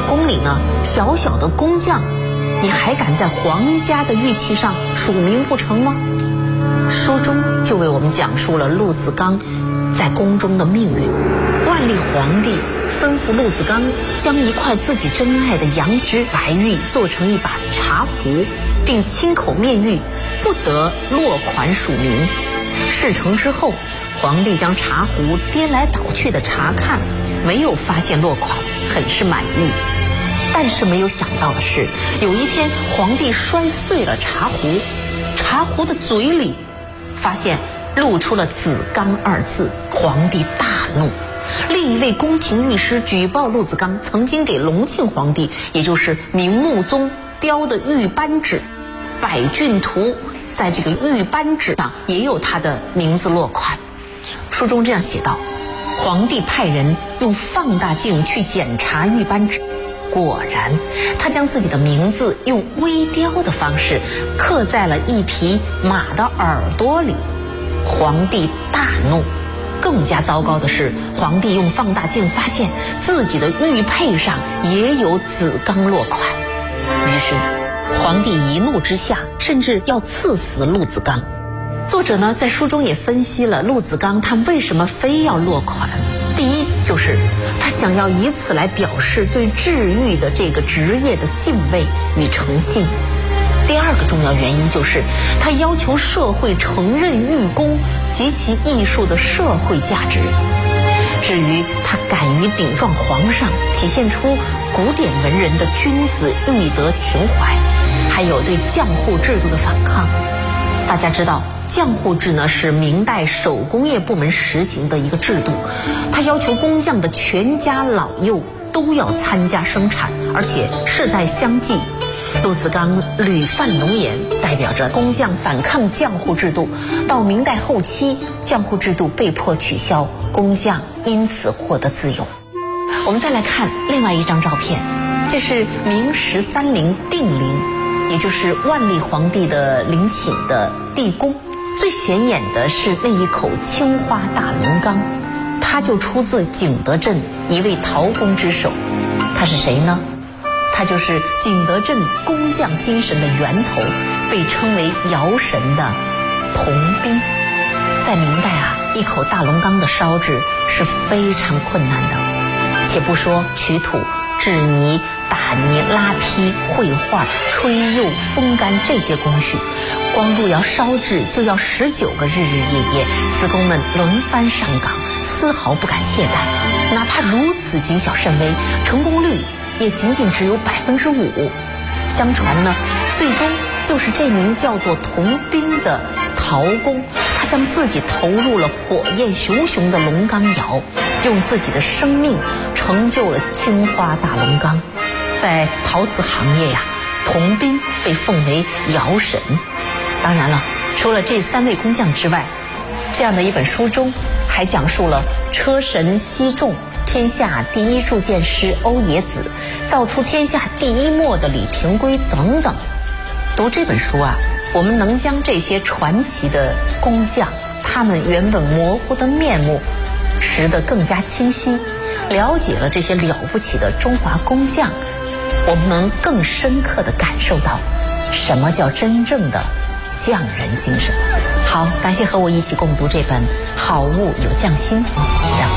宫里呢，小小的工匠，你还敢在皇家的玉器上署名不成吗？书中就为我们讲述了陆子刚在宫中的命运。万历皇帝吩咐陆子刚将一块自己珍爱的羊脂白玉做成一把茶壶，并亲口面谕不得落款署名。事成之后，皇帝将茶壶颠来倒去的查看，没有发现落款，很是满意。但是没有想到的是，有一天皇帝摔碎了茶壶，茶壶的嘴里发现露出了子刚二字，皇帝大怒。另一位宫廷御师举报陆子刚曾经给隆庆皇帝，也就是明穆宗雕的玉扳指，百骏图在这个玉扳指上也有他的名字落款。书中这样写道：皇帝派人用放大镜去检查玉扳指，果然他将自己的名字用微雕的方式刻在了一匹马的耳朵里。皇帝大怒。更加糟糕的是，皇帝用放大镜发现自己的玉佩上也有子刚落款。于是皇帝一怒之下，甚至要赐死陆子刚。作者呢，在书中也分析了陆子刚他为什么非要落款。第一，就是他想要以此来表示对治玉的这个职业的敬畏与诚信。第二个重要原因就是他要求社会承认玉工及其艺术的社会价值。至于他敢于顶撞皇上，体现出古典文人的君子玉德情怀，还有对匠户制度的反抗。大家知道，匠户制呢是明代手工业部门实行的一个制度，它要求工匠的全家老幼都要参加生产，而且世代相继。陆子刚屡犯龙颜，代表着工匠反抗匠户制度。到明代后期，匠户制度被迫取消，工匠因此获得自由。我们再来看另外一张照片，这是明13陵定陵，也就是万历皇帝的陵寝的地宫。最显眼的是那一口青花大龙缸，它就出自景德镇一位陶工之手。他是谁呢？他就是景德镇工匠精神的源头，被称为窑神的童斌。在明代啊，一口大龙缸的烧制是非常困难的，且不说取土、制泥、打泥、拉坯、绘画、吹釉、风干这些工序，光入窑烧制就要19个日日夜夜，司工们轮番上岗，丝毫不敢懈怠。哪怕如此谨小慎微，成功率也仅仅只有5%。相传呢，最终就是这名叫做童斌的陶工，他将自己投入了火焰熊熊的龙缸窑，用自己的生命成就了青花大龙缸。在陶瓷行业呀，童斌被奉为窑神。当然了，除了这3位工匠之外，这样的一本书中还讲述了车神西仲、天下第一铸剑师欧冶子，造出天下第一墨的李廷圭等等。读这本书啊，我们能将这些传奇的工匠他们原本模糊的面目识得更加清晰，了解了这些了不起的中华工匠，我们能更深刻地感受到什么叫真正的匠人精神。好，感谢和我一起共读这本《好物有匠心》。